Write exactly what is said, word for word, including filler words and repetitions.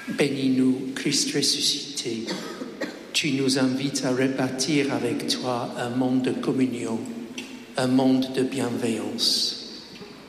Bénis-nous, Christ ressuscité. Tu nous invites à rebâtir avec toi un monde de communion, un monde de bienveillance.